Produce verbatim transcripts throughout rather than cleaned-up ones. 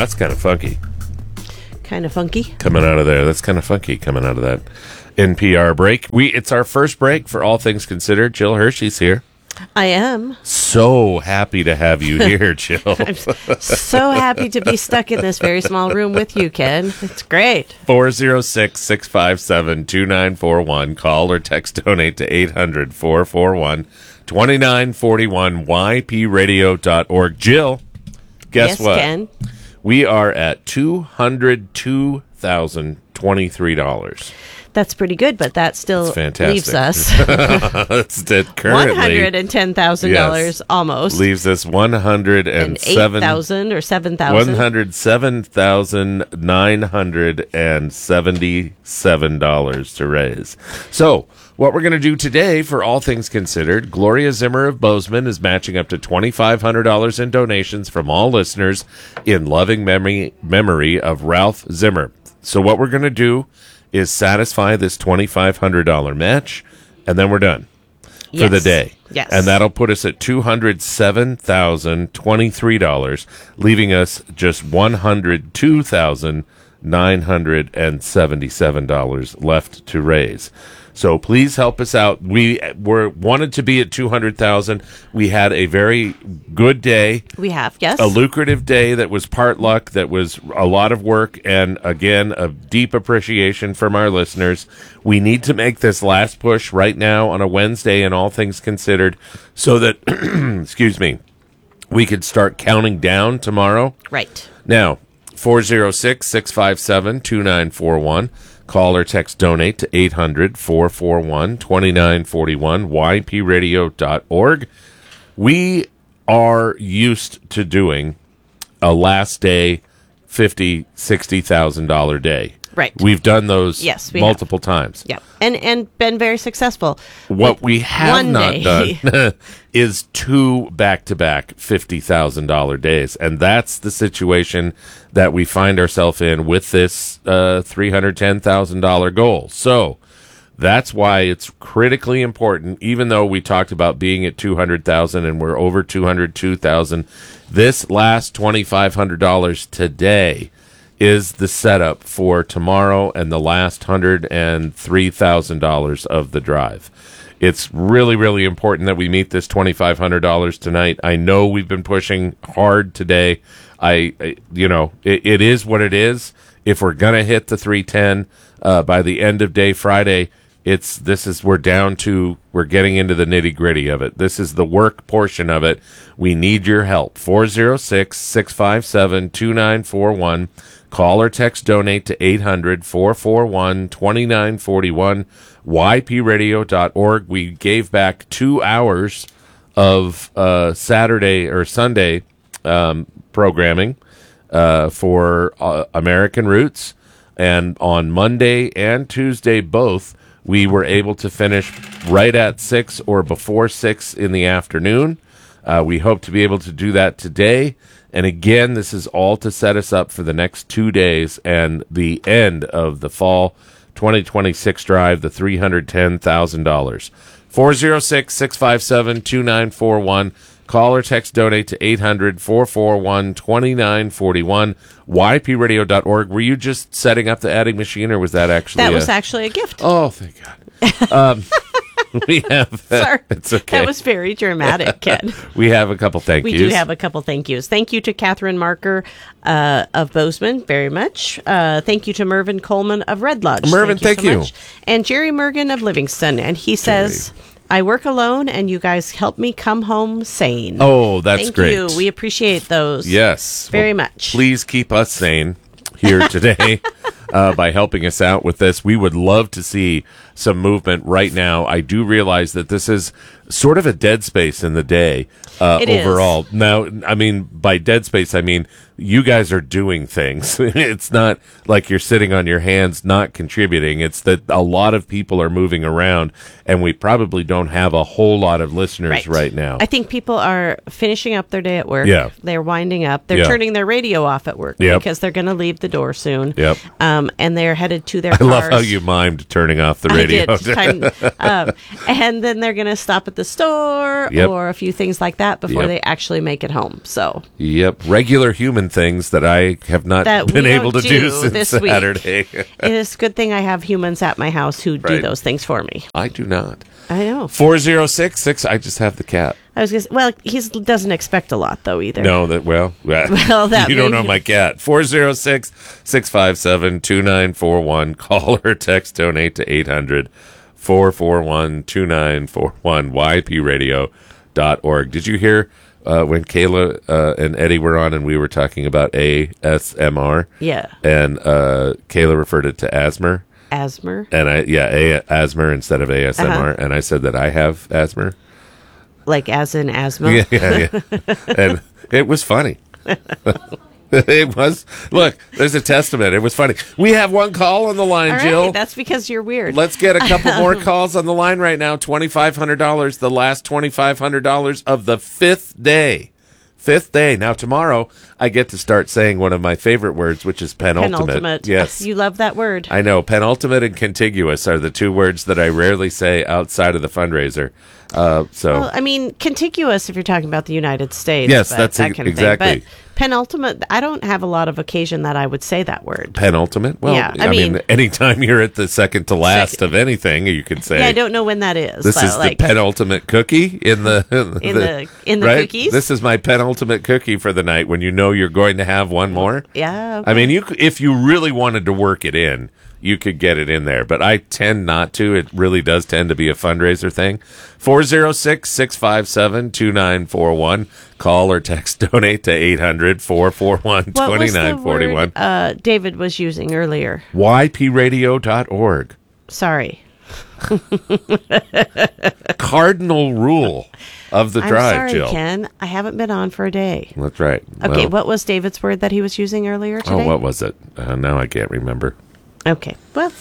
That's kind of funky. Kind of funky. Coming out of there. That's kind of funky coming out of that N P R break. We It's our first break for All Things Considered. Jill Hershey's here. I am. So happy to have you here, Jill. I'm so happy to be stuck in this very small room with you, Ken. It's great. four oh six, six five seven, two nine four one. Call or text donate to eight hundred, four four one, two nine four one, y p radio dot org. Jill, guess yes, what? Ken. We are at two hundred two thousand twenty-three dollars. That's pretty good, but that still leaves us That's it currently. one hundred ten thousand dollars yes, almost. Leaves us one hundred seven thousand dollars or seven thousand dollars. one hundred seven thousand nine hundred seventy-seven dollars to raise. So, what we're going to do today, for All Things Considered, Gloria Zimmer of Bozeman is matching up to twenty-five hundred dollars in donations from all listeners in loving memory, memory of Ralph Zimmer. So what we're going to do is satisfy this twenty-five hundred dollars match, and then we're done yes. for the day. Yes. And that'll put us at two hundred seven thousand twenty-three dollars, leaving us just one hundred two thousand nine hundred seventy-seven dollars left to raise. So please help us out. We were wanted to be at two hundred thousand dollars. We had a very good day. We have, yes. A lucrative day that was part luck, that was a lot of work, and again, a deep appreciation from our listeners. We need to make this last push right now on a Wednesday in All Things Considered so that, excuse me, we could start counting down tomorrow. Right. Now, four oh six, six five seven, two nine four one. Call or text donate to eight hundred, four four one, two nine four one, y p radio dot org. We are used to doing a last day fifty thousand dollars, sixty thousand dollars day. Right. We've done those yes, we multiple have. times. Yeah. And and been very successful. What we have one not day. done is two back-to-back fifty thousand dollars days. And that's the situation that we find ourselves in with this uh, three hundred ten thousand dollars goal. So that's why it's critically important, even though we talked about being at two hundred thousand dollars and we're over two hundred two thousand dollars, this last twenty-five hundred dollars today is the setup for tomorrow and the last one hundred three thousand dollars of the drive. It's really, really important that we meet this twenty-five hundred dollars tonight. I know we've been pushing hard today. I, I you know, it, it is what it is. If we're going to hit the three ten uh, by the end of day Friday, it's this is we're down to we're getting into the nitty gritty of it. This is the work portion of it. We need your help. four oh six, six five seven, two nine four one. Call or text donate to eight hundred, four four one, two nine four one, y p radio dot org. We gave back two hours of uh, Saturday or Sunday um, programming uh, for uh, American Roots. And on Monday and Tuesday, both, we were able to finish right at six or before six in the afternoon. Uh, we hope to be able to do that today. And again, this is all to set us up for the next two days and the end of the fall twenty twenty-six drive, the three hundred ten thousand dollars. four oh six, six five seven, two nine four one. Call or text donate to eight hundred, four four one, two nine four one, y p radio dot org. Were you just setting up the adding machine, or was that actually That a... was actually a gift. Oh, thank God. Um, we have... Uh, Sorry. It's okay. That was very dramatic, Ken. We have a couple thank We yous. do have a couple thank yous. Thank you to Catherine Marker uh, of Bozeman, very much. Uh, thank you to Mervyn Coleman of Red Lodge. Mervyn, thank thank you. you. So much. And Jerry Mergen of Livingston. And he says, I work alone, and you guys help me come home sane. Oh, that's Thank great. you. We appreciate those. Yes. Very Well, much. Please keep us sane here today uh, by helping us out with this. We would love to see some movement right now. I do realize that this is sort of a dead space in the day uh, It is. overall. Now, I mean, by dead space, I mean you guys are doing things. It's not like you're sitting on your hands not contributing. It's that a lot of people are moving around, and we probably don't have a whole lot of listeners right, right now. I think people are finishing up their day at work. Yeah. They're winding up. They're Yeah. turning their radio off at work Yep. because they're going to leave the door soon. Yep. Um, and they're headed to their I cars. love how you mimed turning off the I Radio. I did. Time, um, and then they're going to stop at the store Yep. or a few things like that before Yep. they actually make it home. So Yep, regular human things that I have not That we been don't able to do, do since this week. Saturday. it is a good thing I have humans at my house who do Right. those things for me. I do not. I know. four oh six six, I just have the cat. I was going to well, he doesn't expect a lot, though, either. No, that, well, Well, that you don't may- know my cat. four oh six six five seven two nine four one. Call or text donate to eight hundred four four one two nine four one, y p radio dot org. Did you hear uh, when Kayla uh, and Eddie were on and we were talking about A S M R? Yeah. And uh, Kayla referred it to asthma. Asthma. And I, yeah, a- asthma instead of A S M R. Uh-huh. And I said that I have asthma. Like as in asthma. Yeah, yeah, yeah. And it was funny. It was. Look, there's a testament. It was funny. We have one call on the line, All right, Jill. that's because you're weird. Let's get a couple more calls on the line right now. twenty-five hundred dollars, the last twenty-five hundred dollars of the fifth day. Fifth day. Now, tomorrow, I get to start saying one of my favorite words, which is penultimate. Penultimate. Yes. You love that word. I know. Penultimate and contiguous are the two words that I rarely say outside of the fundraiser. Uh, so, Well, I mean, contiguous if you're talking about the United States. Yes, but that's that e- kind of exactly. Thing. But penultimate, I don't have a lot of occasion that I would say that word. penultimate? Well, Yeah, I, I mean, mean- anytime you're at the second to last Second. of anything, you could say. Yeah, I don't know when that is. This but, is like, the penultimate cookie in the In the- in the right? cookies? This is my penultimate cookie for the night. When you know you're going to have one more. Yeah. I mean, you c- if you really wanted to work it in, you could get it in there. But I tend not to. It really does tend to be a fundraiser thing. four oh six six five seven two nine four one. Call or text donate to eight hundred four four one two What was the nine four one. word uh, David was using earlier? y p radio dot org. Sorry. Cardinal rule of the I'm drive, sorry, Jill. Ken. I haven't been on for a day. That's right. Okay, Well, what was David's word that he was using earlier today? oh, what was it? Uh, now I can't remember. Okay, well,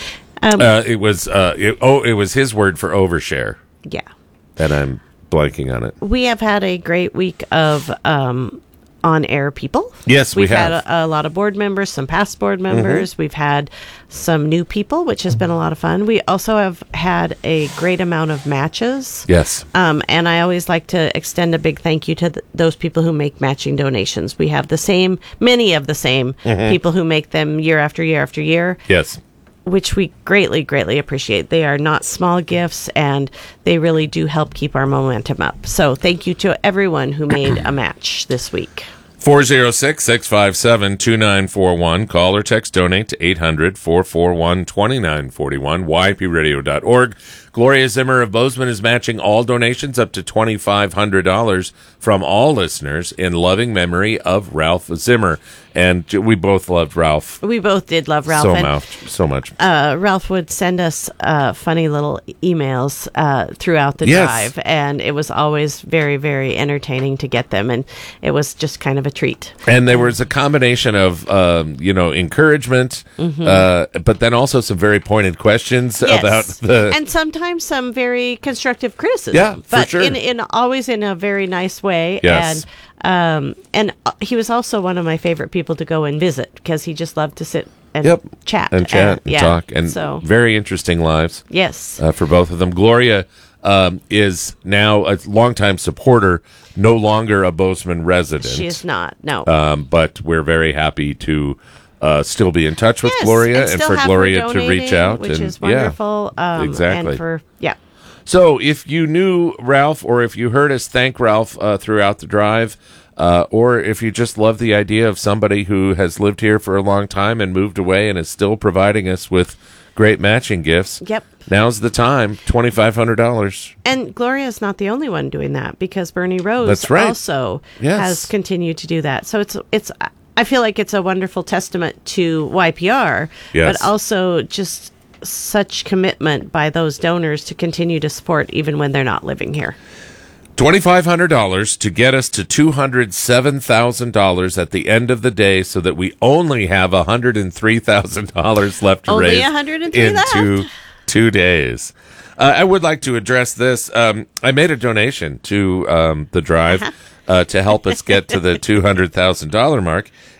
um, Uh, it was uh, it, oh, it was his word for overshare, yeah. and I'm blanking on it. We have had a great week of um, on-air people. Yes, we We've had have. a, a lot of board members, some past board members. We've had some new people, which has been a lot of fun. We also have had a great amount of matches. Yes. Um, and I always like to extend a big thank you to th- those people who make matching donations. We have the same, many of the same people who make them year after year after year, Yes. which we greatly, greatly appreciate. They are not small gifts, and they really do help keep our momentum up. So thank you to everyone who made a match this week. four oh six six five seven two nine four one. Call or text donate to eight hundred four four one two nine four one. y p radio dot org. Gloria Zimmer of Bozeman is matching all donations up to twenty-five hundred dollars from all listeners in loving memory of Ralph Zimmer. And j- we both loved Ralph We both did love Ralph. so and, much. So much. uh, Ralph would send us uh, funny little emails uh, throughout the Yes. drive, and it was always very, very entertaining to get them, and it was just kind of a treat. And there was a combination of, um, you know, encouragement, Mm-hmm. uh, but then also some very pointed questions about the. and sometimes some very constructive criticism. Yeah, for but sure. in, in always in a very nice way. Yes. And um, and uh, he was also one of my favorite people to go and visit because he just loved to sit and Yep. chat and chat and yeah. talk. And so very interesting lives yes, uh, for both of them. Gloria um, is now a longtime supporter, no longer a Bozeman resident. she is not. No. Um, but we're very happy to uh, still be in touch with Yes, Gloria and and still for have her Gloria to donating, reach out. which and, is wonderful. Yeah, um, exactly. And for yeah. So if you knew Ralph, or if you heard us thank Ralph uh, throughout the drive, uh, or if you just love the idea of somebody who has lived here for a long time and moved away and is still providing us with great matching gifts, Yep. now's the time. twenty-five hundred dollars. And Gloria's not the only one doing that because Bernie Rose That's right. also Yes. has continued to do that. So it's it's I feel like it's a wonderful testament to Y P R, Yes. but also just such commitment by those donors to continue to support even when they're not living here. twenty-five hundred dollars to get us to two hundred seven thousand dollars at the end of the day, so that we only have one hundred three thousand dollars left to Only raise one hundred three in left? two, two days. Uh, I would like to address this. Um, I made a donation to um, the drive uh, to help us get to the two hundred thousand dollars mark.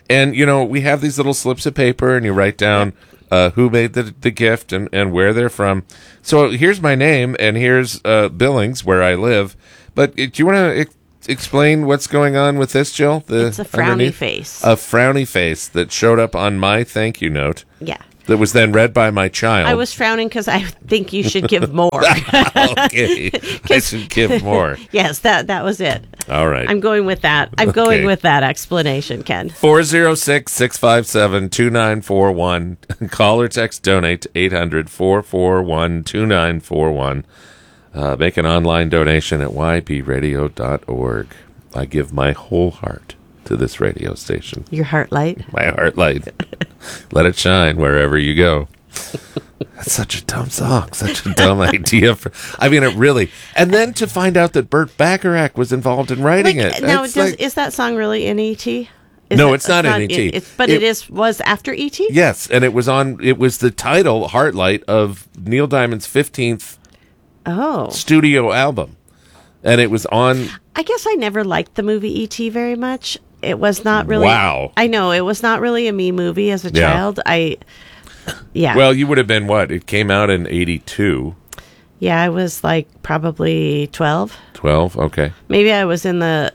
And, you know, we have these little slips of paper, and you write down uh, who made the, the gift and, and where they're from. So here's my name, and here's uh, Billings, where I live. But uh, do you want to ex- explain what's going on with this, Jill? The, it's a frowny underneath? face. A frowny face that showed up on my thank you note. Yeah. That was then read by my child. I was frowning because I think you should give more. Okay. I should give more. Yes, that that was it. All right. I'm going with that. I'm Okay. going with that explanation, Ken. four oh six, six five seven, two nine four one. Call or text donate to eight hundred, four four one, two nine four one. Uh, make an online donation at y p radio dot org. I give my whole heart to this radio station. Your heart light. My heart light. Let it shine wherever you go. That's such a dumb song. Such a dumb idea. For, I mean, it really. And then to find out that Burt Bacharach was involved in writing Like, it. now, It's does, like- is that song really in E T? Is No, it- it's not in E T. It's, but It- it is was after E T. Yes, and it was on. It was the title "Heartlight" of Neil Diamond's fifteenth Oh, studio album, and it was on. I guess I never liked the movie E T very much. It was not really. Wow. I know it was not really a me movie as a Yeah. child. I. Yeah. Well, you would have been what? It came out in eighty-two. Yeah, I was like probably twelve. twelve, okay. Maybe I was in the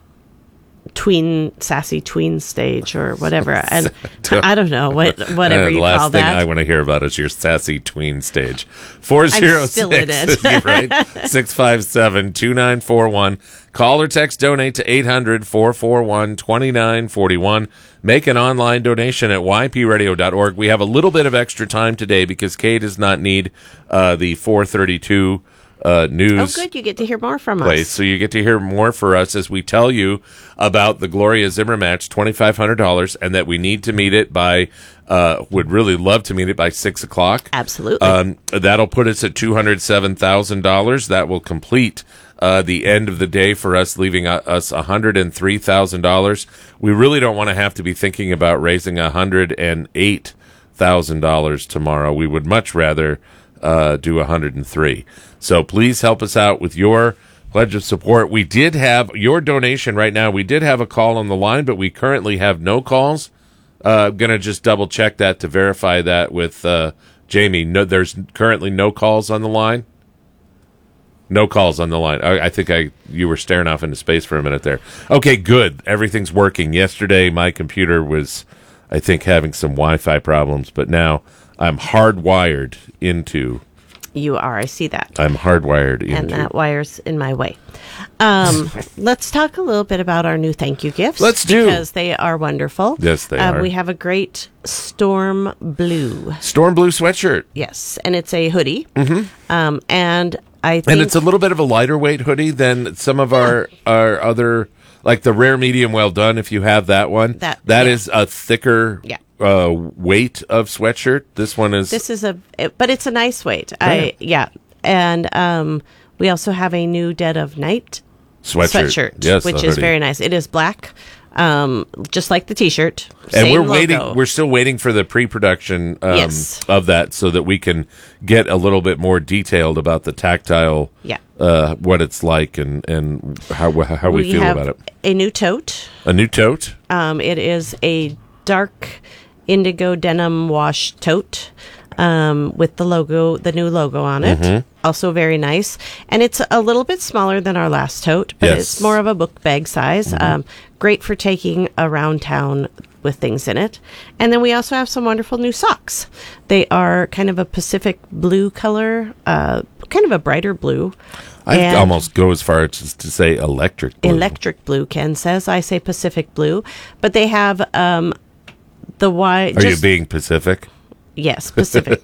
tween, sassy tween stage or whatever. And I don't know what whatever Uh, you the last call thing that. I want to hear about is your sassy tween stage. four oh still in six, it. right? six five seven, two nine four one. Call or text donate to eight hundred, four four one, two nine four one. Make an online donation at y p radio dot org. We have a little bit of extra time today because Kay does not need uh, the four thirty-two uh, Oh, news good. You get to hear more from place. us. So you get to hear more for us as we tell you about the Gloria Zimmer match, twenty-five hundred dollars, and that we need to meet it by, uh, would really love to meet it by six o'clock. Absolutely. Um, that'll put us at two hundred seven thousand dollars. That will complete uh, the end of the day for us, leaving uh, us one hundred three thousand dollars. We really don't want to have to be thinking about raising one hundred eight thousand dollars tomorrow. We would much rather uh, do one hundred three. So please help us out with your pledge of support. We did have your donation right now. We did have a call on the line, but we currently have no calls. Uh, I'm going to just double check that to verify that with uh, Jamie. No, there's currently no calls on the line. No calls on the line. I, I think I you were staring off into space for a minute there. Okay, good. Everything's working. Yesterday, my computer was, I think, having some Wi-Fi problems, but now I'm hardwired into. You are. I see that. I'm hardwired into. And that wire's in my way. Um, let's talk a little bit about our new thank you gifts. Let's do. Because they are wonderful. Yes, they uh, are. We have a great Storm Blue. Storm Blue sweatshirt. Yes, and it's a hoodie. Mm-hmm. Um, and I think And it's a little bit of a lighter weight hoodie than some of our, our other, like the rare medium well done, if you have that one. That- that yeah. is a thicker Yeah. uh, weight of sweatshirt. This one is. this is a, it, but it's a nice weight. I yeah, and um, we also have a new Dead of Night Sweatshirt. sweatshirt, Yes, which the is hoodie. very nice. It is black, um, just like the T-shirt. And Same we're logo. waiting. We're still waiting for the pre-production um, Yes. of that, so that we can get a little bit more detailed about the tactile. Yeah. Uh, what it's like and and how how we, we feel have about it. a new tote. A new tote. Um, it is a dark indigo denim wash tote um, with the logo, the new logo on it. Mm-hmm. Also very nice. And it's a little bit smaller than our last tote, but Yes. it's more of a book bag size. Um, great for taking around town with things in it. And then we also have some wonderful new socks. They are kind of a Pacific blue color, uh, kind of a brighter blue. I And- almost go as far as to say electric blue. Electric blue, Ken says. I say Pacific blue, but they have um, the white. Are you being Pacific? Yes, Pacific.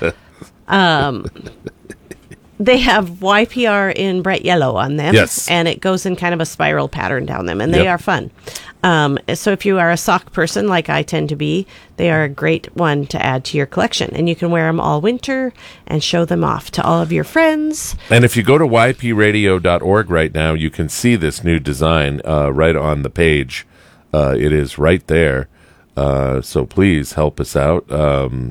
um, they have Y P R in bright yellow on them. Yes. And it goes in kind of a spiral pattern down them, and they Yep. are fun. Um, so if you are a sock person like I tend to be, they are a great one to add to your collection. And you can wear them all winter and show them off to all of your friends. And if you go to y p radio dot org right now, you can see this new design uh, right on the page. Uh, it is right there. Uh, so please help us out um,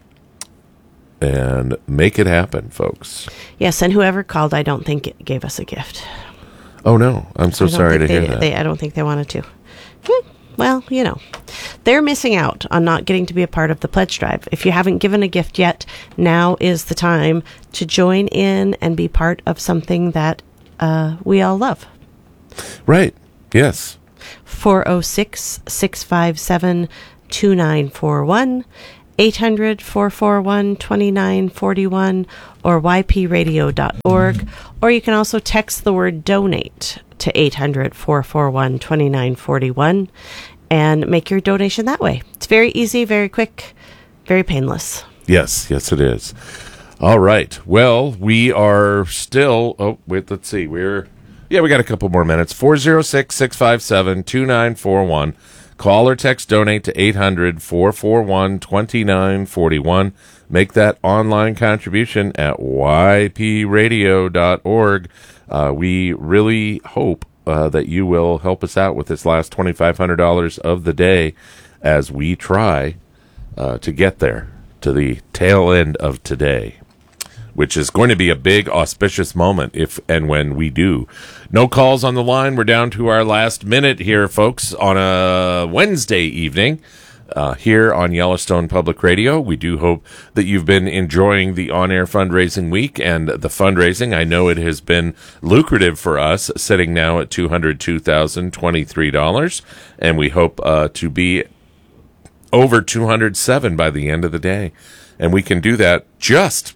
and make it happen, folks. Yes, and whoever called, I don't think it gave us a gift. Oh, no. I'm so I don't sorry to think hear they, that. They, I don't think they wanted to. Hmm, Well, you know. they're missing out on not getting to be a part of the pledge drive. If you haven't given a gift yet, now is the time to join in and be part of something that uh, we all love. Right. Yes. four oh six, six five seven, two nine four one, eight hundred, four four one, two nine four one, or y p radio dot org. Or you can also text the word donate to eight hundred, four four one, two nine four one and make your donation that way. It's very easy, very quick, very painless. Yes, yes, it is. All right. Well, we are still. Oh, wait, let's see. We're. Yeah, we got a couple more minutes. four oh six, six five seven, two nine four one. Call or text donate to eight hundred, four four one, two nine four one. Make that online contribution at y p radio dot org. Uh, we really hope uh, that you will help us out with this last two thousand five hundred dollars of the day as we try uh, to get there to the tail end of today, which is going to be a big auspicious moment if and when we do. No calls on the line. We're down to our last minute here, folks, on a Wednesday evening uh, here on Yellowstone Public Radio. We do hope that you've been enjoying the on-air fundraising week and the fundraising. I know it has been lucrative for us, sitting now at two hundred two thousand twenty-three dollars, and we hope uh, to be over two hundred seven by the end of the day. And we can do that just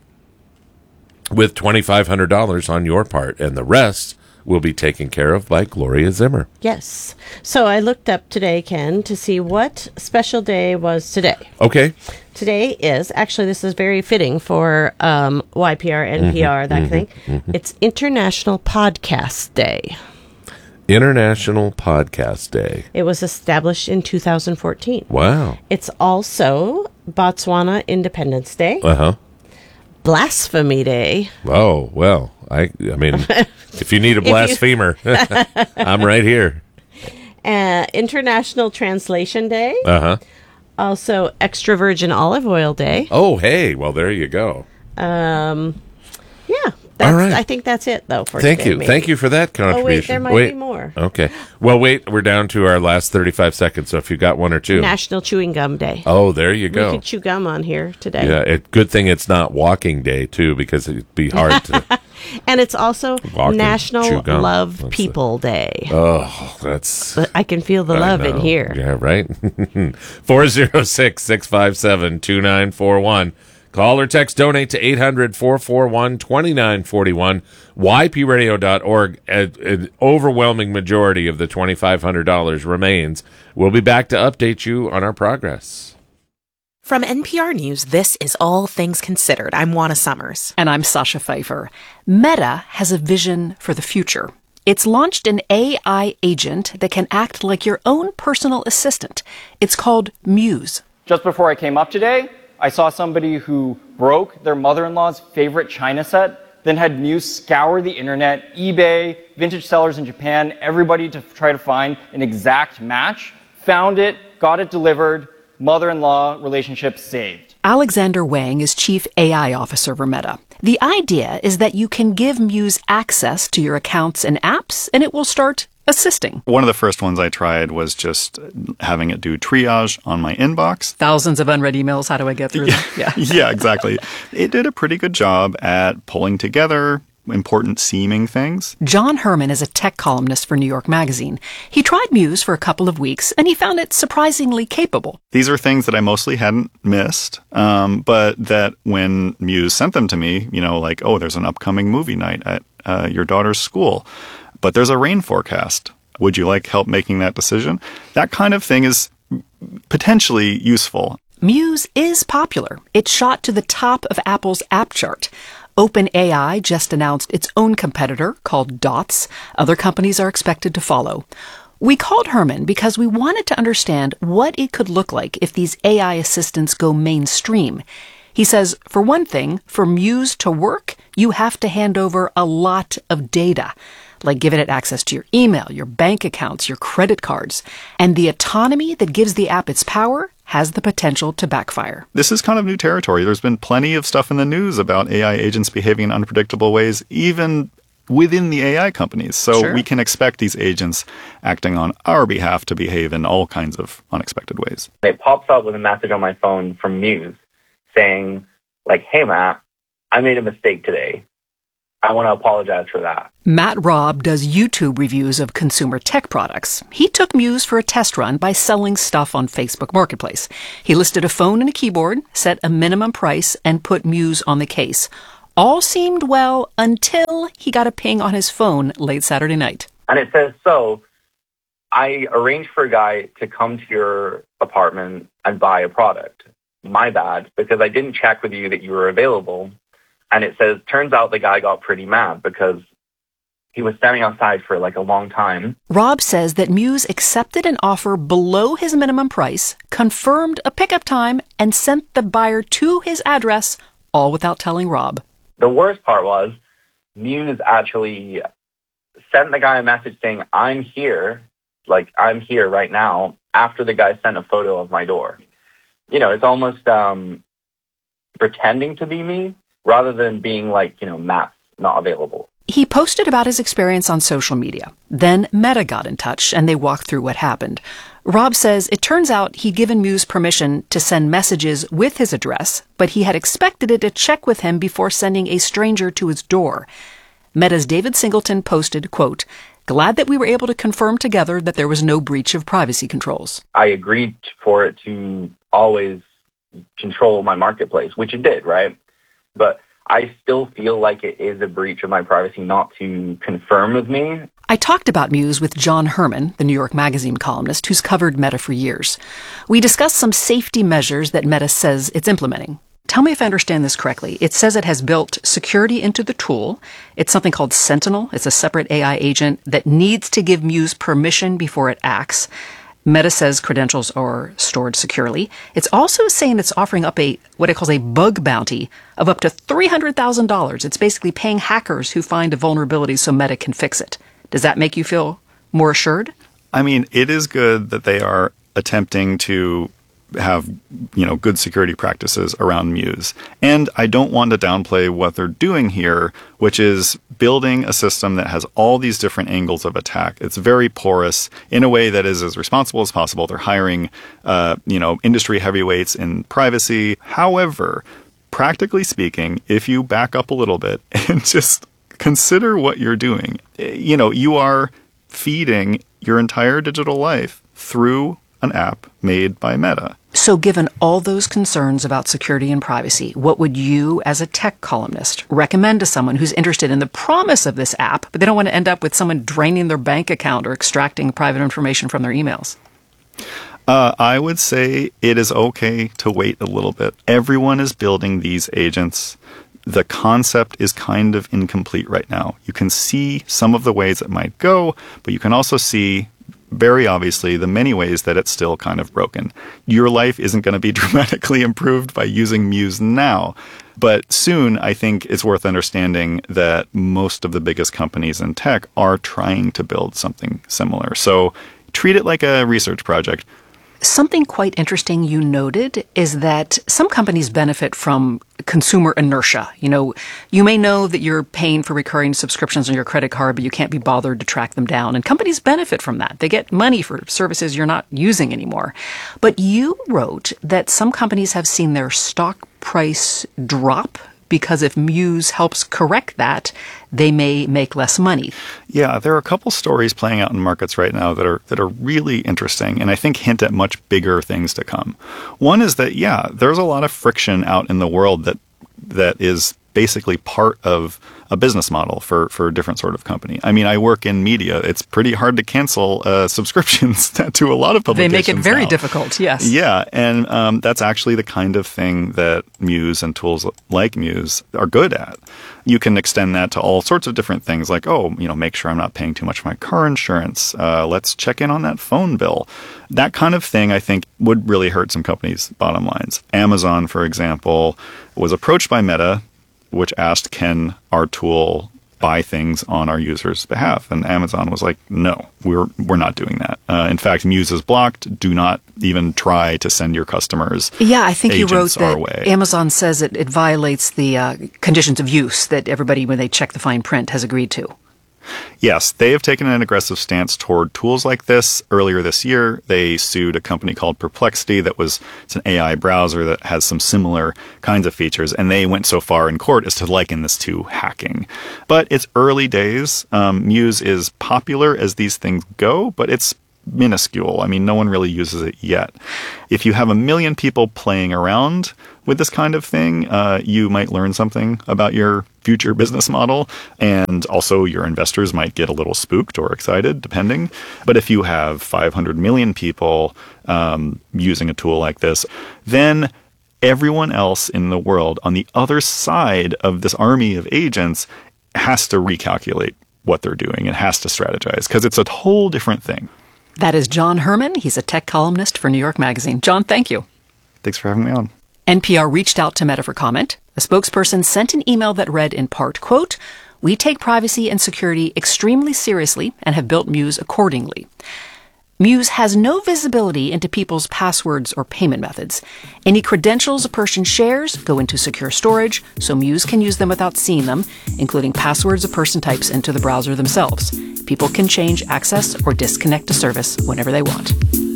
with two thousand five hundred dollars on your part, and the rest will be taken care of by Gloria Zimmer. Yes. So I looked up today, Ken, to see what special day was today. Okay. Today is, actually, this is very fitting for um, Y P R, N P R, mm-hmm, that mm-hmm, thing. Mm-hmm. It's International Podcast Day. International Podcast Day. It was established in two thousand fourteen. Wow. It's also Botswana Independence Day. Uh-huh. Blasphemy Day. Oh, well, I I mean, if you need a blasphemer, I'm right here. Uh, International Translation Day. Uh-huh. Also, Extra Virgin Olive Oil Day. Oh, hey, well, there you go. Um, yeah. That's, All right. I think that's it, though, for Thank today, you. maybe. Thank you for that contribution. Oh, wait, there might wait. be more. Okay. Well, wait, we're down to our last thirty-five seconds, so if you got one or two. National Chewing Gum Day. Oh, there you We go. could chew gum on here today. Yeah, it, good thing it's not walking day, too, because it'd be hard to... And it's also Walk and chew National gum. Love That's People Day. Oh, that's... But I can feel the I love in know. here. Yeah, right? four oh six, six five seven, two nine four one. Call or text donate to eight hundred, four four one, two nine four one. y p radio dot org. An overwhelming majority of the two thousand five hundred dollars remains. We'll be back to update you on our progress. From N P R News, this is All Things Considered. I'm Juana Summers. And I'm Sasha Pfeiffer. Meta has a vision for the future. It's launched an A I agent that can act like your own personal assistant. It's called Muse. Just before I came up today, I saw somebody who broke their mother-in-law's favorite china set, then had Muse scour the internet, eBay, vintage sellers in Japan, everybody to try to find an exact match, found it, got it delivered, mother-in-law relationship saved. Alexander Wang is Chief A I Officer for Meta. The idea is that you can give Muse access to your accounts and apps, and it will start assisting. One of the first ones I tried was just having it do triage on my inbox. Thousands of unread emails. How do I get through them? Yeah, yeah, exactly. It did a pretty good job at pulling together important seeming things. John Herman is a tech columnist for New York Magazine. He tried Muse for a couple of weeks, and he found it surprisingly capable. These are things that I mostly hadn't missed, um, but that when Muse sent them to me, you know, like, oh, there's an upcoming movie night at uh, your daughter's school, but there's a rain forecast. Would you like help making that decision? That kind of thing is potentially useful. Muse is popular. It shot to the top of Apple's app chart. OpenAI just announced its own competitor called Dots. Other companies are expected to follow. We called Herman because we wanted to understand what it could look like if these A I assistants go mainstream. He says, for one thing, for Muse to work, you have to hand over a lot of data, like giving it access to your email, your bank accounts, your credit cards. And the autonomy that gives the app its power has the potential to backfire. This is kind of new territory. There's been plenty of stuff in the news about A I agents behaving in unpredictable ways, even within the A I companies. So Sure. we can expect these agents acting on our behalf to behave in all kinds of unexpected ways. It pops up with a message on my phone from Muse saying, like, hey, Matt, I made a mistake today. I want to apologize for that. Matt Robb does YouTube reviews of consumer tech products. He took Muse for a test run by selling stuff on Facebook Marketplace. He listed a phone and a keyboard, set a minimum price, and put Muse on the case. All seemed well until he got a ping on his phone late Saturday night. And it says, so I arranged for a guy to come to your apartment and buy a product. My bad, because I didn't check with you that you were available. And it says, turns out the guy got pretty mad because he was standing outside for like a long time. Rob says that Muse accepted an offer below his minimum price, confirmed a pickup time, and sent the buyer to his address, all without telling Rob. The worst part was Muse actually sent the guy a message saying, I'm here, like I'm here right now, after the guy sent a photo of my door. You know, it's almost um, pretending to be me rather than being like, you know, Matt's not available. He posted about his experience on social media. Then Meta got in touch and they walked through what happened. Rob says it turns out he'd given Muse permission to send messages with his address, but he had expected it to check with him before sending a stranger to his door. Meta's David Singleton posted, quote, glad that we were able to confirm together that there was no breach of privacy controls. I agreed for it to always control my marketplace, which it did, right? But I still feel like it is a breach of my privacy not to confirm with me. I talked about Muse with John Herman, the New York Magazine columnist who's covered Meta for years. We discussed some safety measures that Meta says it's implementing. Tell me if I understand this correctly. It says it has built security into the tool. It's something called Sentinel. It's a separate A I agent that needs to give Muse permission before it acts. Meta says credentials are stored securely. It's also saying it's offering up a what it calls a bug bounty of up to three hundred thousand dollars. It's basically paying hackers who find a vulnerability so Meta can fix it. Does that make you feel more assured? I mean, it is good that they are attempting to have, you know, good security practices around Muse. And I don't want to downplay what they're doing here, which is building a system that has all these different angles of attack. It's very porous in a way that is as responsible as possible. They're hiring, uh, you know, industry heavyweights in privacy. However, practically speaking, if you back up a little bit and just consider what you're doing, you know, you are feeding your entire digital life through an app made by Meta. So given all those concerns about security and privacy, what would you, as a tech columnist, recommend to someone who's interested in the promise of this app, but they don't want to end up with someone draining their bank account or extracting private information from their emails? Uh, I would say it is okay to wait a little bit. Everyone is building these agents. The concept is kind of incomplete right now. You can see some of the ways it might go, but you can also see very obviously the many ways that it's still kind of broken. Your life isn't going to be dramatically improved by using Muse now. But soon, I think it's worth understanding that most of the biggest companies in tech are trying to build something similar. So treat it like a research project. Something quite interesting you noted is that some companies benefit from consumer inertia. You know, you may know that you're paying for recurring subscriptions on your credit card, but you can't be bothered to track them down. And companies benefit from that. They get money for services you're not using anymore. But you wrote that some companies have seen their stock price drop because if Muse helps correct that, they may make less money. Yeah, there are a couple stories playing out in markets right now that are that are really interesting and I think hint at much bigger things to come. One is that, yeah, there's a lot of friction out in the world that that is basically part of a business model for, for a different sort of company. I mean, I work in media. It's pretty hard to cancel uh, subscriptions to a lot of publications. They make it very now. difficult, yes. Yeah, and um, that's actually the kind of thing that Muse and tools like Muse are good at. You can extend that to all sorts of different things like, oh, you know, make sure I'm not paying too much for my car insurance. Uh, let's check in on that phone bill. That kind of thing, I think, would really hurt some companies' bottom lines. Amazon, for example, was approached by Meta, which asked, can our tool buy things on our users' behalf. And Amazon was like, no, we're we're not doing that. Uh, in fact, Muse is blocked. Do not even try to send your customers Yeah, I think you wrote our that way. Amazon says it, it violates the uh, conditions of use that everybody, when they check the fine print, has agreed to. Yes, they have taken an aggressive stance toward tools like this. Earlier this year, they sued a company called Perplexity that was it's an A I browser that has some similar kinds of features, and they went so far in court as to liken this to hacking. But it's early days. Um, Muse is popular as these things go, but it's minuscule. I mean, no one really uses it yet. If you have a million people playing around with this kind of thing, uh, you might learn something about your future business model, and also your investors might get a little spooked or excited, depending. But if you have five hundred million people um, using a tool like this, then everyone else in the world on the other side of this army of agents has to recalculate what they're doing and has to strategize, because it's a whole different thing. That is John Herman. He's a tech columnist for New York Magazine. John, thank you. Thanks for having me on. N P R reached out to Meta for comment. A spokesperson sent an email that read in part, quote, "We take privacy and security extremely seriously and have built Muse accordingly. Muse has no visibility into people's passwords or payment methods. Any credentials a person shares go into secure storage, so Muse can use them without seeing them, including passwords a person types into the browser themselves. People can change access or disconnect a service whenever they want."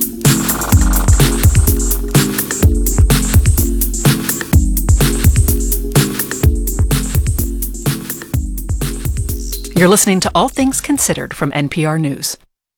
You're listening to All Things Considered from N P R News.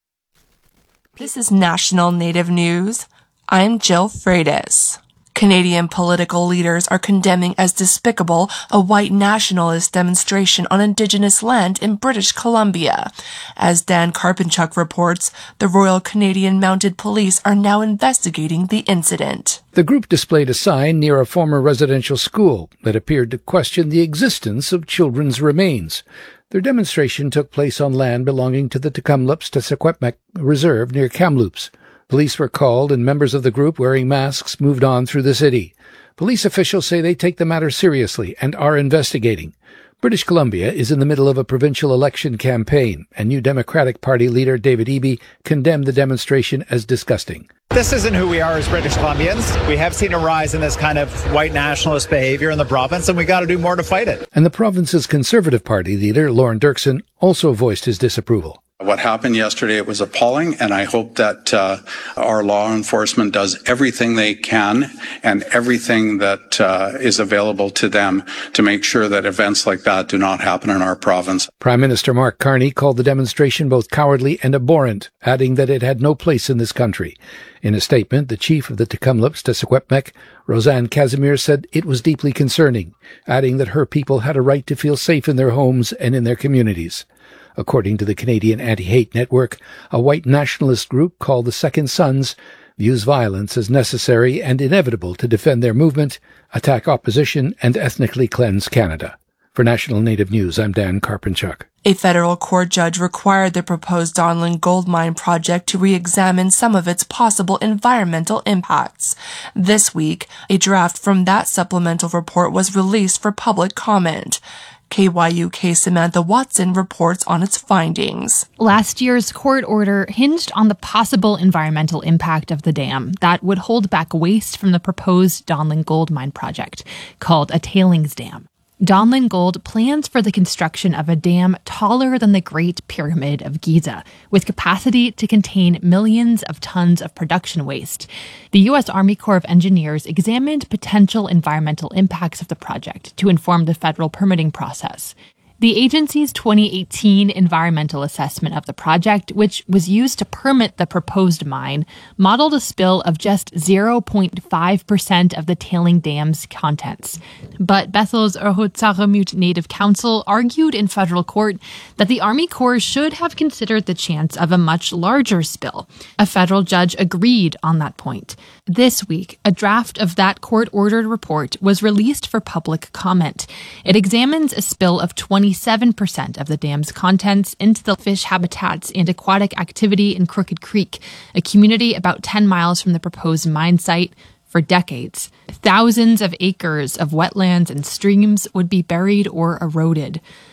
This is National Native News. I'm Jill Freitas. Canadian political leaders are condemning as despicable a white nationalist demonstration on Indigenous land in British Columbia. As Dan Karpinchuk reports, the Royal Canadian Mounted Police are now investigating the incident. The group displayed a sign near a former residential school that appeared to question the existence of children's remains. Their demonstration took place on land belonging to the Tk'emlúps-te-Secwepemc Reserve near Kamloops. Police were called, and members of the group wearing masks moved on through the city. Police officials say they take the matter seriously and are investigating. British Columbia is in the middle of a provincial election campaign, and New Democratic Party leader David Eby condemned the demonstration as disgusting. This isn't who we are as British Columbians. We have seen a rise in this kind of white nationalist behavior in the province, and we got to do more to fight it. And the province's Conservative Party leader, Lorne Dirksen, also voiced his disapproval. What happened yesterday, it was appalling, and I hope that uh, our law enforcement does everything they can and everything that uh, is available to them to make sure that events like that do not happen in our province. Prime Minister Mark Carney called the demonstration both cowardly and abhorrent, adding that it had no place in this country. In a statement, the chief of the Tk'emlúps-te-Secwepemc, Roseanne Casimir, said it was deeply concerning, adding that her people had a right to feel safe in their homes and in their communities. According to the Canadian Anti-Hate Network, a white nationalist group called the Second Sons views violence as necessary and inevitable to defend their movement, attack opposition, and ethnically cleanse Canada. For National Native News, I'm Dan Karpinchuk. A federal court judge required the proposed Donlin Gold Mine project to re-examine some of its possible environmental impacts. This week, a draft from that supplemental report was released for public comment. K Y U K Samantha Watson reports on its findings. Last year's court order hinged on the possible environmental impact of the dam that would hold back waste from the proposed Donlin Gold Mine project, called a tailings dam. Donlin Gold plans for the construction of a dam taller than the Great Pyramid of Giza, with capacity to contain millions of tons of production waste. The U S Army Corps of Engineers examined potential environmental impacts of the project to inform the federal permitting process. The agency's twenty eighteen environmental assessment of the project, which was used to permit the proposed mine, modeled a spill of just zero point five percent of the tailing dam's contents. But Bethel's Urhutsaramut Native Council argued in federal court that the Army Corps should have considered the chance of a much larger spill. A federal judge agreed on that point. This week, a draft of that court-ordered report was released for public comment. It examines a spill of twenty-seven percent of the dam's contents into the fish habitats and aquatic activity in Crooked Creek, a community about ten miles from the proposed mine site. For decades, thousands of acres of wetlands and streams would be buried or eroded.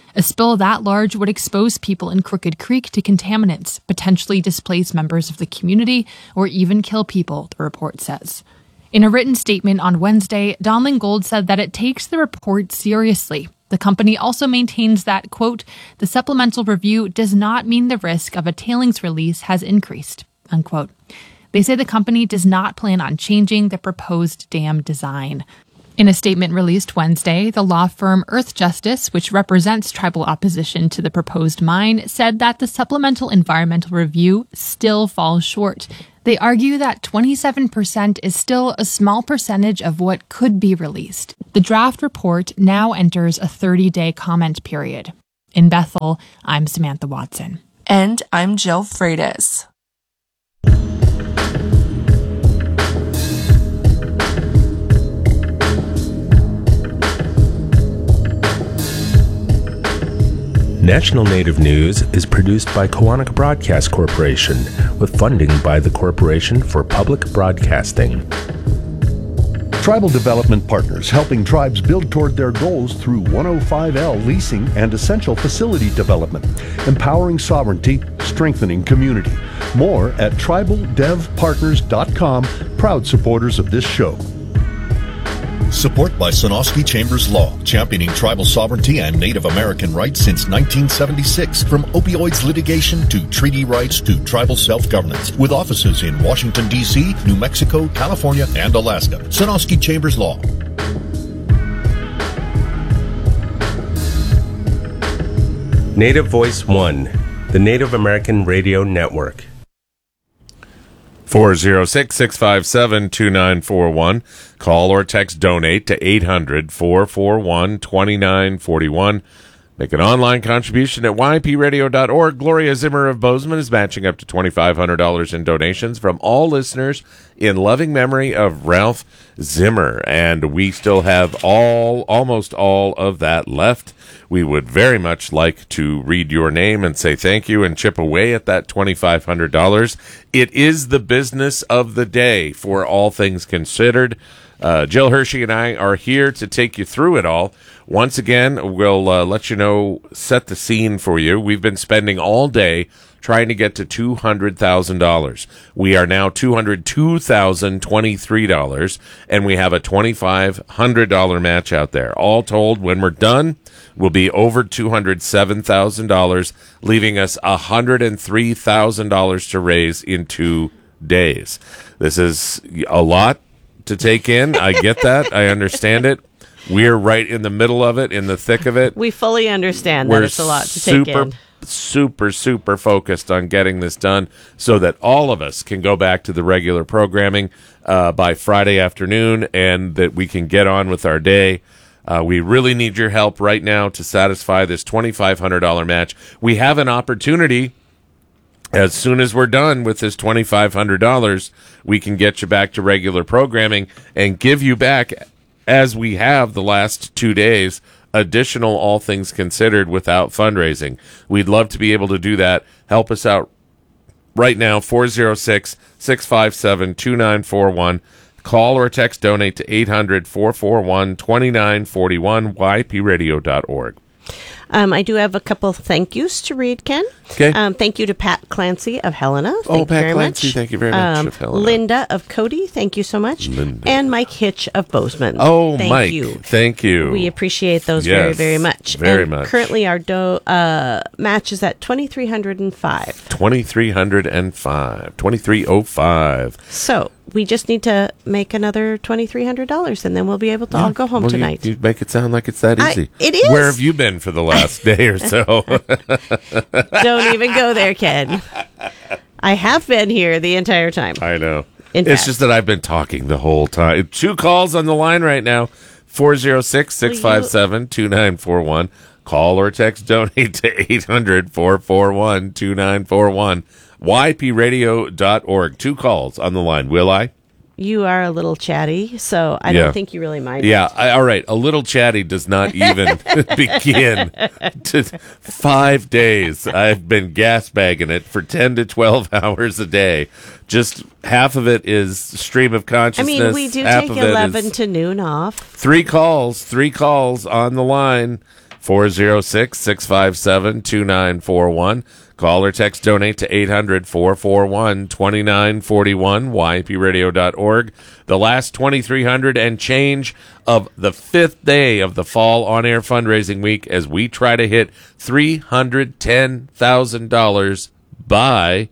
A spill that large would expose people in Crooked Creek to contaminants, potentially displace members of the community, or even kill people, the report says. In a written statement on Wednesday, Donlin Gold said that it takes the report seriously. The company also maintains that, quote, the supplemental review does not mean the risk of a tailings release has increased, unquote. They say the company does not plan on changing the proposed dam design. In a statement released Wednesday, the law firm Earth Justice, which represents tribal opposition to the proposed mine, said that the supplemental environmental review still falls short. They argue that twenty-seven percent is still a small percentage of what could be released. The draft report now enters a thirty-day comment period. In Bethel, I'm Samantha Watson. And I'm Jill Freitas. National Native News is produced by Koahnic Broadcast Corporation with funding by the Corporation for Public Broadcasting. Tribal Development Partners, helping tribes build toward their goals through one oh five L leasing and essential facility development, empowering sovereignty, strengthening community. More at tribal dev partners dot com, proud supporters of this show. Support by Sonosky Chambers Law, championing tribal sovereignty and Native American rights since nineteen seventy-six. From opioids litigation to treaty rights to tribal self-governance. With offices in Washington, D C, New Mexico, California, and Alaska. Sonosky Chambers Law. Native Voice One, the Native American Radio Network. four oh six, six five seven, two nine four one. Call or text donate to eight hundred, four four one, two nine four one. Make an online contribution at y p radio dot org. Gloria Zimmer of Bozeman is matching up to twenty-five hundred dollars in donations from all listeners in loving memory of Ralph Zimmer. And we still have all, almost all of that left. We would very much like to read your name and say thank you and chip away at that twenty-five hundred dollars. It is the business of the day for All Things Considered. Uh, Jill Hershey and I are here to take you through it all. Once again, we'll uh, let you know, set the scene for you. We've been spending all day trying to get to two hundred thousand dollars. We are now two hundred two thousand twenty-three dollars, and we have a twenty-five hundred dollars match out there. All told, when we're done, we'll be over two hundred seven thousand dollars, leaving us one hundred three thousand dollars to raise in two days. This is a lot to take in. I get that. I understand it. We're right in the middle of it, in the thick of it. We fully understand We're that it's a lot to super, take in. Super, super focused on getting this done so that all of us can go back to the regular programming uh, by Friday afternoon and that we can get on with our day. Uh, we really need your help right now to satisfy this twenty-five hundred dollars match. We have an opportunity. As soon as we're done with this twenty-five hundred dollars, we can get you back to regular programming and give you back, as we have the last two days, additional All Things Considered without fundraising. We'd love to be able to do that. Help us out right now, four oh six, six five seven, two nine four one. Call or text donate to eight hundred, four four one, two nine four one, y p radio dot org. Um, I do have a couple of thank yous to read, Ken. Okay. Um, thank you to Pat Clancy of Helena. Thank Oh, you Pat very Clancy, much. thank you very much Um, of Helena. Linda of Cody, thank you so much. Linda. And Mike Hitch of Bozeman. Oh, thank Mike, you. thank you. We appreciate those Yes, very, very much. very and much. Currently, our do- uh, match is at twenty-three hundred five. twenty-three hundred five. twenty-three oh five. So we just need to make another twenty-three hundred dollars, and then we'll be able to all go home Well, you- tonight. You, make it sound like it's that I- easy. it is. Where have you been for the last day or so? Don't even go there, Ken. I have been here the entire time. I know. In it's fact. just that I've been talking the whole time. Two calls on the line right now. four oh six, six five seven, two nine four one. Call or text donate to eight hundred, four four one, two nine four one. y p radio dot org. Two calls on the line. Will I? You are a little chatty, so I Yeah. don't think you really mind. Yeah, I, all right. A little chatty does not even begin. To five days, I've been gas bagging it for ten to twelve hours a day. Just half of it is stream of I consciousness. mean, we do half take of it is eleven to noon off. Three calls, three calls on the line. four oh six, six five seven, two nine four one. Call or text donate to eight hundred, four four one, two nine four one, y p radio dot org. The last twenty-three hundred and change of the fifth day of the fall on-air fundraising week as we try to hit three hundred ten thousand dollars by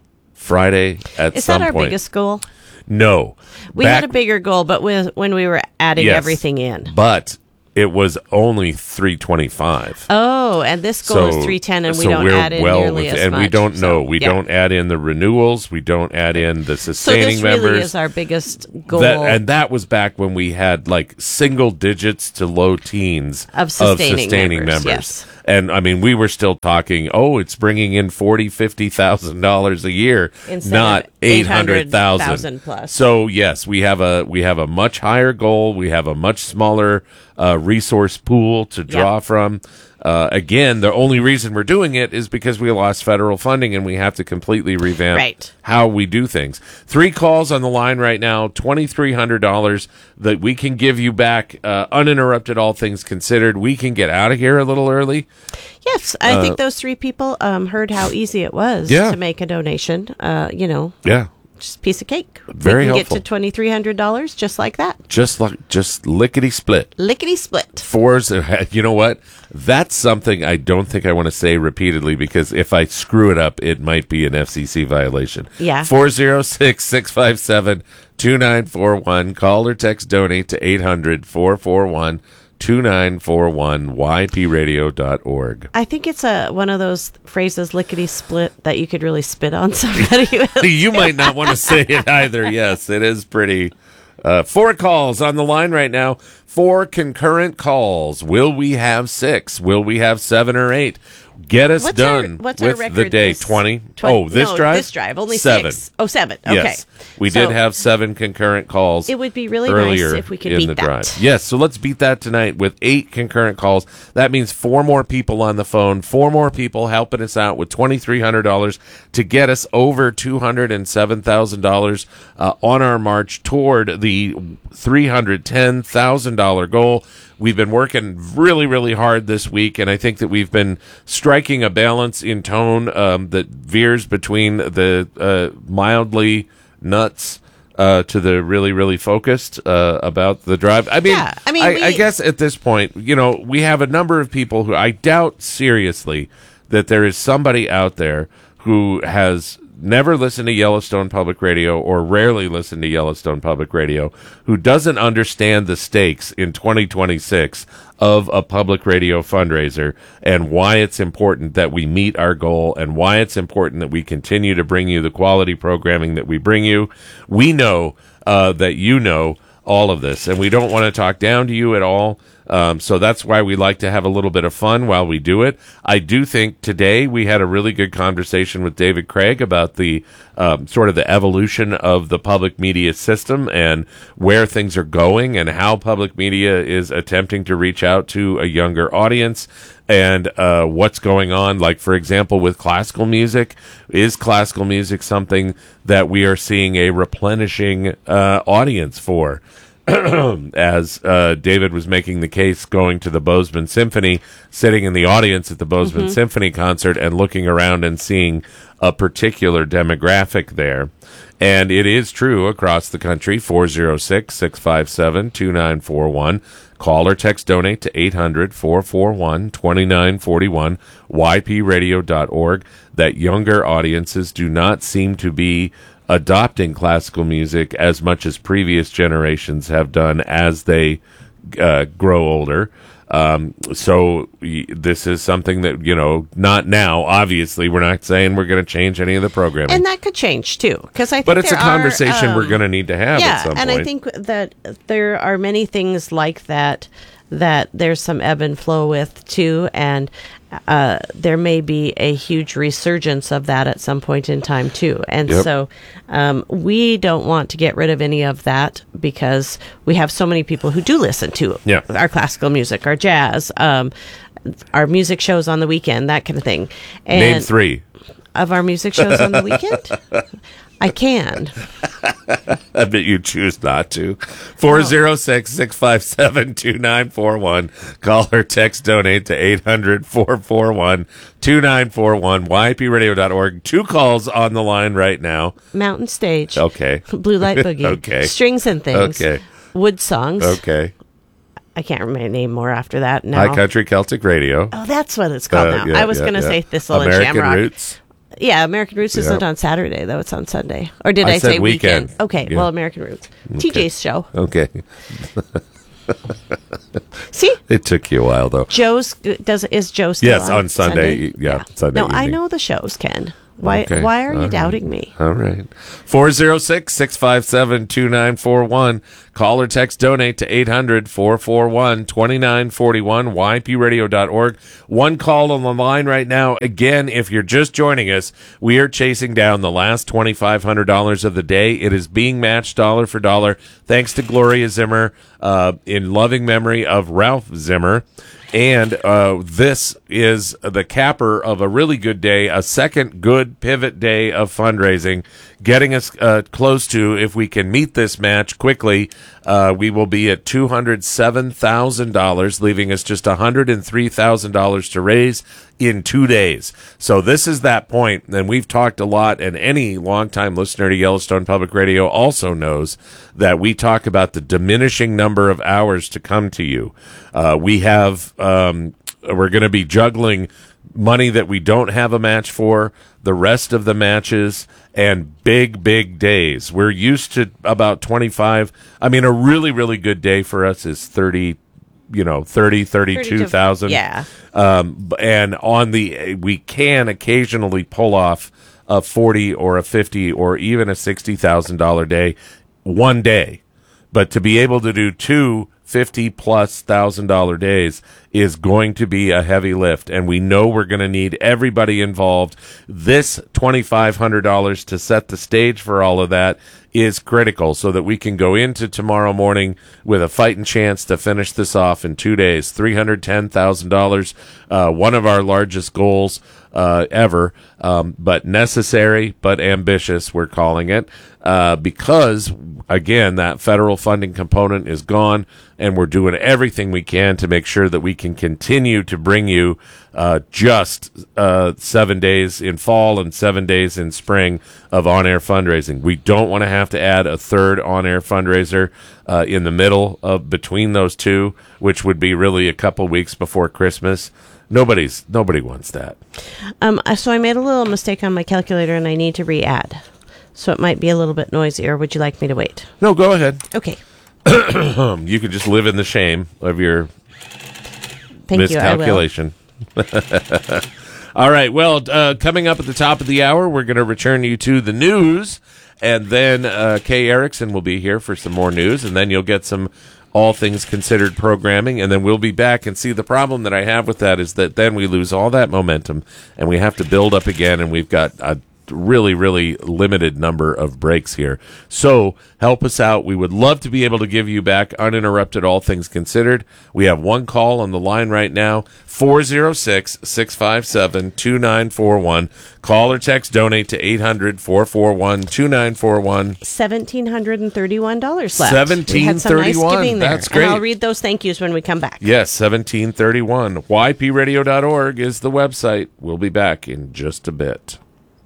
Friday at Is some that our point. biggest goal? No. We Back- had a bigger goal, but with, when we were adding Yes, everything in. But it was only three twenty-five. Oh, and this goal is three ten, and we so don't we're add in well nearly with- as and much. we don't So, know. We yeah. don't add in the renewals. We don't add in the So sustaining this members. really is our biggest goal. That, and that was back when we had like single digits to low teens Of sustaining members, yes. And I mean, we were still talking, oh, it's bringing in forty, fifty thousand dollars a year, Instead not of eight hundred eight hundred thousand thousand plus. So yes, we have a we have a much higher goal. We have a much smaller uh, resource pool to draw Yeah. from. Uh, again, the only reason we're doing it is because we lost federal funding and we have to completely revamp Right. how we do things. Three calls on the line right now, twenty-three hundred dollars that we can give you back uh, uninterrupted, all things considered. We can get out of here a little early. Yes, I Uh, think those three people um, heard how easy it was Yeah. to make a donation. Uh, you know, Yeah. just a piece of cake. Very we can helpful. get to twenty-three hundred dollars just like that. Just like, just lickety split. Lickety split. Fours, you know what? That's something I don't think I want to say repeatedly because if I screw it up, it might be an F C C violation. Yeah. four oh six, six five seven, two nine four one. Call or text donate to eight hundred, four four one, two nine four one, y p radio dot org. I think it's a one of those phrases, lickety split, that you could really spit on somebody with. You might not want to say it either. Yes, it is pretty. Uh, four calls on the line right now. Four concurrent calls. Will we have six? Will we have seven or eight? Get us What's our- done what's our with record the day. this- twenty? twenty Oh, this no, drive? this drive, only seven. six. Oh, seven. Okay. Yes. We So- did have seven concurrent calls. It would be really earlier nice if we could in beat the that. drive. Yes, so let's beat that tonight with eight concurrent calls. That means four more people on the phone, four more people helping us out with twenty-three hundred dollars to get us over two hundred seven thousand dollars uh, on our march toward the three hundred ten thousand dollars goal. We've been working really, really hard this week, and I think that we've been striking a balance in tone um, that veers between the uh, mildly nuts uh, to the really, really focused uh, about the drive. I mean, Yeah, I mean, I, we- I guess at this point, you know, we have a number of people who I doubt seriously that there is somebody out there who has never listened to Yellowstone Public Radio or rarely listened to Yellowstone Public Radio who doesn't understand the stakes in twenty twenty-six of a public radio fundraiser and why it's important that we meet our goal and why it's important that we continue to bring you the quality programming that we bring you. We know uh, that you know all of this, and we don't want to talk down to you at all. Um, so that's why we like to have a little bit of fun while we do it. I do think today we had a really good conversation with David Craig about the um, sort of the evolution of the public media system and where things are going and how public media is attempting to reach out to a younger audience and uh, what's going on. Like, for example, with classical music, is classical music something that we are seeing a replenishing uh, audience for? As uh, David was making the case going to the Bozeman Symphony, sitting in the audience at the Bozeman Mhm. Symphony concert and looking around and seeing a particular demographic there. And it is true across the country, four oh six, six five seven, two nine four one. Call or text donate to eight hundred, four four one, two nine four one, y p radio dot org. That younger audiences do not seem to be adopting classical music as much as previous generations have done as they uh, grow older. Um, so y- this is something that, you know, not now, obviously, we're not saying we're going to change any of the programming. And that could change too, because I think but it's a there are, conversation we're um, going to need to have yeah, at some and point. I think that there are many things like that that there's some ebb and flow with too, and uh, there may be a huge resurgence of that at some point in time too. And Yep. so um, we don't want to get rid of any of that because we have so many people who do listen to Yeah. our classical music, our jazz, um, our music shows on the weekend, that kind of thing. And Name three. of our music shows on the weekend. I can. I bet you choose not to. four oh six, six five seven, two nine four one. Call or text donate to eight hundred, four four one, two nine four one. Y P radio dot org. Two calls on the line right now. Mountain Stage. Okay. Blue Light Boogie. Okay. Strings and Things. Okay. Wood Songs. Okay. I can't remember my name more after that now. High Country Celtic Radio. Oh, that's what it's called Uh, now. yeah, I was yeah, going to yeah. say Thistle American and Shamrock. Roots. Yeah, American Roots Yeah. isn't on Saturday, though. It's on Sunday. Or did I I, said say weekend. weekend? Okay, Yeah. well, American Roots. Okay. T J's show. Okay. See? It took you a while, though. Joe's does is Joe still Yes, on, on Sunday. Yeah, Sunday. No, I evening. know the shows, Ken. Why Okay. why are you All right. doubting me? All right. four oh six, six five seven, two nine four one. Call or text donate to eight hundred, four four one, two nine four one. Y P radio dot org. One call on the line right now. Again, if you're just joining us, we are chasing down the last twenty-five hundred dollars of the day. It is being matched dollar for dollar thanks to Gloria Zimmer, uh, in loving memory of Ralph Zimmer. And uh, this is the capper of a really good day, a second good pivot day of fundraising, getting us uh, close to, if we can meet this match quickly, uh, we will be at two hundred seven thousand dollars, leaving us just one hundred three thousand dollars to raise in two days. So this is that point, and we've talked a lot, and any longtime listener to Yellowstone Public Radio also knows that we talk about the diminishing number of hours to come to you. Uh, we have, um, we're going to be juggling money that we don't have a match for, the rest of the matches, and big, big days. We're used to about twenty-five. I mean, a really, really good day for us is thirty, you know, thirty, thirty-two thousand. Yeah. Um, and on the, we can occasionally pull off a forty or a fifty or even a sixty thousand dollars day one day. But to be able to do two fifty plus thousand dollar days is going to be a heavy lift, and we know we're going to need everybody involved. This twenty-five hundred dollars to set the stage for all of that is critical, so that we can go into tomorrow morning with a fighting chance to finish this off in two days. three hundred ten thousand dollars, uh, one of our largest goals uh, ever, um, but necessary, but ambitious, we're calling it, uh, because, again, that federal funding component is gone, and we're doing everything we can to make sure that we can continue to bring you uh, just uh, seven days in fall and seven days in spring of on-air fundraising. We don't want to have to add a third on-air fundraiser uh, in the middle of between those two, which would be really a couple weeks before Christmas. Nobody's nobody wants that. Um, so I made a little mistake on my calculator, and I need to re-add. So it might be a little bit noisier. Would you like me to wait? No, go ahead. Okay. You can just live in the shame of your Thank you, I will. miscalculation. All right. Well, uh, coming up at the top of the hour, we're going to return you to the news, and then uh, Kay Erickson will be here for some more news, and then you'll get some All Things Considered programming, and then we'll be back. And see, the problem that I have with that is that then we lose all that momentum, and we have to build up again, and we've got a really, really limited number of breaks here. So help us out. We would love to be able to give you back uninterrupted All Things Considered. We have one call on the line right now, four oh six, six five seven, two nine four one. Call or text donate to eight hundred, four four one, two nine four one. one thousand seven hundred thirty-one dollars left. seventeen We had some nice thirty-one. giving there. That's great. And I'll read those thank yous when we come back. Yes, seventeen thirty-one. Y P radio dot org is the website. We'll be back in just a bit.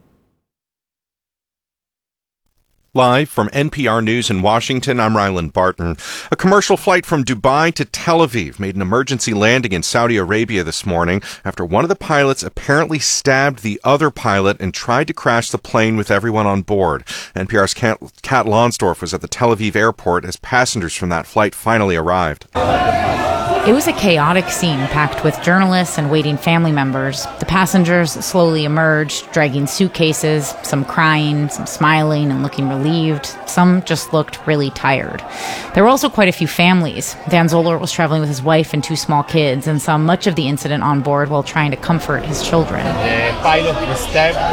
Live from N P R News in Washington, I'm Ryland Barton. A commercial flight from Dubai to Tel Aviv made an emergency landing in Saudi Arabia this morning after one of the pilots apparently stabbed the other pilot and tried to crash the plane with everyone on board. N P R's Kat, Kat Lonsdorf was at the Tel Aviv airport as passengers from that flight finally arrived. It was a chaotic scene packed with journalists and waiting family members. The passengers slowly emerged, dragging suitcases, some crying, some smiling and looking relieved. Some just looked really tired. There were also quite a few families. Dan Zoller was traveling with his wife and two small kids and saw much of the incident on board while trying to comfort his children. The pilot was stabbed.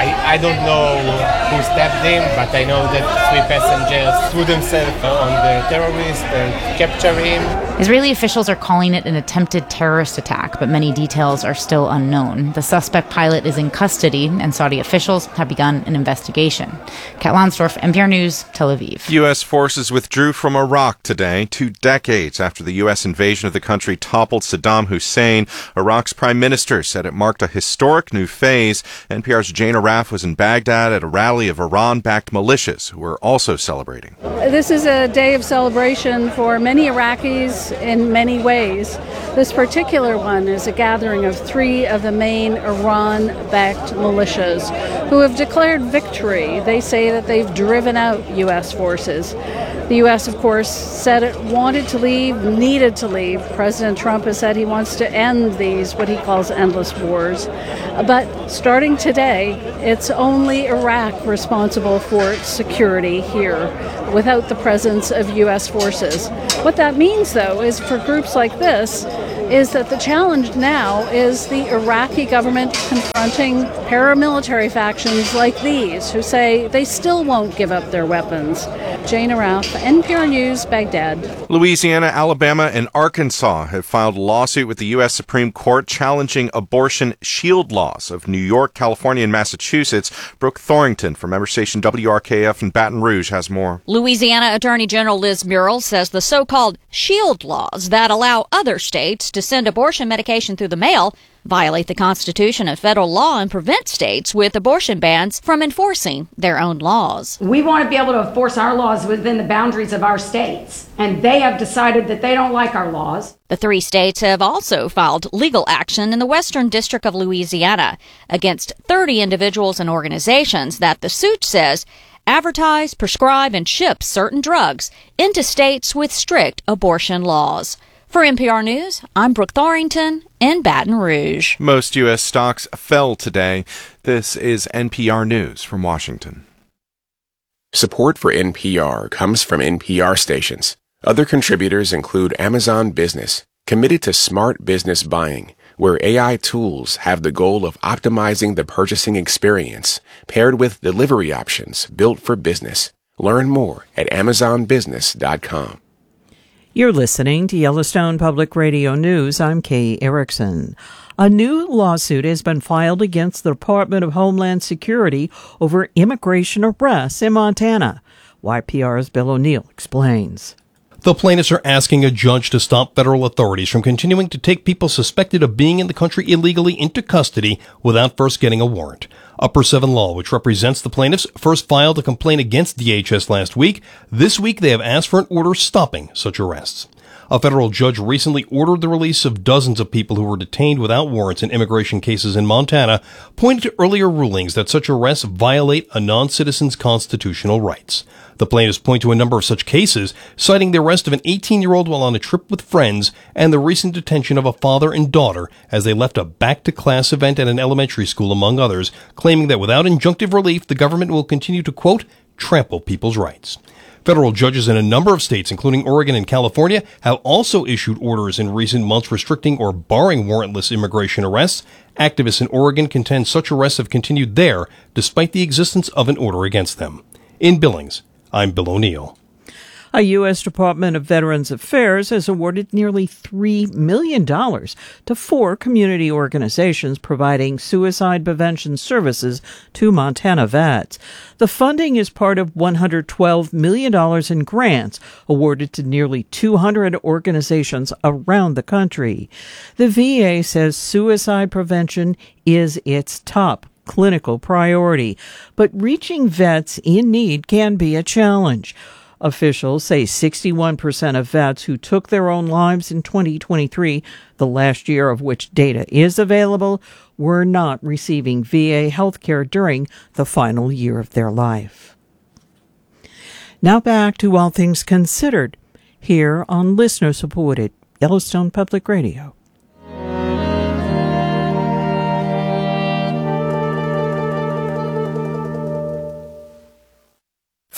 I, I don't know who stabbed him, but I know that three passengers threw themselves on the terrorist and captured him. Israeli officials are calling it an attempted terrorist attack, but many details are still unknown. The suspect pilot is in custody, and Saudi officials have begun an investigation. Kat Lonsdorf, N P R News, Tel Aviv. U S forces withdrew from Iraq today, two decades after the U S invasion of the country toppled Saddam Hussein. Iraq's prime minister said it marked a historic new phase. N P R's Jane Arraf was in Baghdad at a rally of Iran-backed militias who are also celebrating. This is a day of celebration for many Iraqis in many ways. This particular one is a gathering of three of the main Iran-backed militias who have declared victory. They say that they've driven out U S forces. The U S, of course, said it wanted to leave, needed to leave. President Trump has said he wants to end these, what he calls endless wars. But starting today, it's only Iraq responsible for security here without the presence of U S forces. What that means, though, is for groups like this, is that the challenge now is the Iraqi government confronting paramilitary factions like these who say they still won't give up their weapons. Jane Arraf, N P R News, Baghdad. Louisiana, Alabama, and Arkansas have filed a lawsuit with the U S Supreme Court challenging abortion shield laws of New York, California, and Massachusetts. Brooke Thorington from member station W R K F in Baton Rouge has more. Louisiana Attorney General Liz Muriel says the so-called shield laws that allow other states to send abortion medication through the mail violate the Constitution and federal law and prevent states with abortion bans from enforcing their own laws. We want to be able to enforce our laws within the boundaries of our states, and they have decided that they don't like our laws. The three states have also filed legal action in the Western District of Louisiana against thirty individuals and organizations that the suit says advertise, prescribe, and ship certain drugs into states with strict abortion laws. For N P R News, I'm Brooke Thorington in Baton Rouge. Most U S stocks fell today. This is N P R News from Washington. Support for N P R comes from N P R stations. Other contributors include Amazon Business, committed to smart business buying, where A I tools have the goal of optimizing the purchasing experience, paired with delivery options built for business. Learn more at amazon business dot com. You're listening to Yellowstone Public Radio News. I'm Kay Erickson. A new lawsuit has been filed against the Department of Homeland Security over immigration arrests in Montana. Y P R's Bill O'Neill explains. The plaintiffs are asking a judge to stop federal authorities from continuing to take people suspected of being in the country illegally into custody without first getting a warrant. Upper Seven Law, which represents the plaintiffs, first filed a complaint against D H S last week. This week, they have asked for an order stopping such arrests. A federal judge recently ordered the release of dozens of people who were detained without warrants in immigration cases in Montana, pointing to earlier rulings that such arrests violate a non-citizen's constitutional rights. The plaintiffs point to a number of such cases, citing the arrest of an eighteen-year-old while on a trip with friends and the recent detention of a father and daughter as they left a back-to-class event at an elementary school, among others, claiming that without injunctive relief, the government will continue to, quote, trample people's rights. Federal judges in a number of states, including Oregon and California, have also issued orders in recent months restricting or barring warrantless immigration arrests. Activists in Oregon contend such arrests have continued there, despite the existence of an order against them. In Billings, I'm Bill O'Neill. A U S Department of Veterans Affairs has awarded nearly three million dollars to four community organizations providing suicide prevention services to Montana vets. The funding is part of one hundred twelve million dollars in grants awarded to nearly two hundred organizations around the country. The V A says suicide prevention is its top clinical priority, but reaching vets in need can be a challenge. Officials say sixty-one percent of vets who took their own lives in twenty twenty-three, the last year of which data is available, were not receiving V A health care during the final year of their life. Now back to All Things Considered, here on listener-supported Yellowstone Public Radio.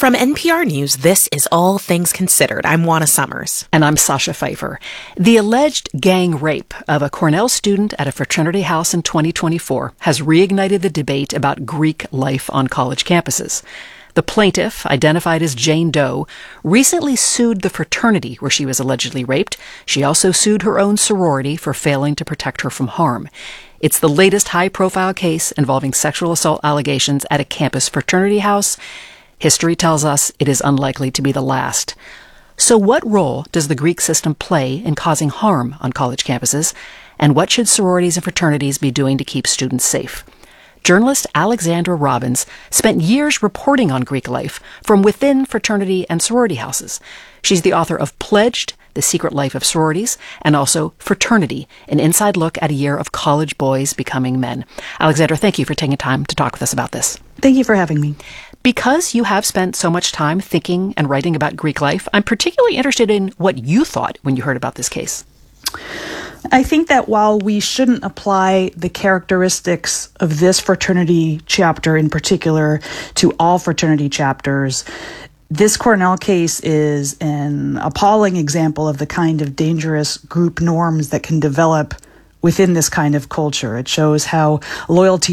From N P R News, this is All Things Considered. I'm Juana Summers. And I'm Sasha Pfeiffer. The alleged gang rape of a Cornell student at a fraternity house in twenty twenty-four has reignited the debate about Greek life on college campuses. The plaintiff, identified as Jane Doe, recently sued the fraternity where she was allegedly raped. She also sued her own sorority for failing to protect her from harm. It's the latest high-profile case involving sexual assault allegations at a campus fraternity house. History tells us it is unlikely to be the last. So what role does the Greek system play in causing harm on college campuses? And what should sororities and fraternities be doing to keep students safe? Journalist Alexandra Robbins spent years reporting on Greek life from within fraternity and sorority houses. She's the author of Pledged, The Secret Life of Sororities, and also Fraternity, an inside look at a year of college boys becoming men. Alexandra, thank you for taking time to talk with us about this. Thank you for having me. Because you have spent so much time thinking and writing about Greek life, I'm particularly interested in what you thought when you heard about this case. I think that while we shouldn't apply the characteristics of this fraternity chapter in particular to all fraternity chapters, this Cornell case is an appalling example of the kind of dangerous group norms that can develop within this kind of culture. It shows how loyalty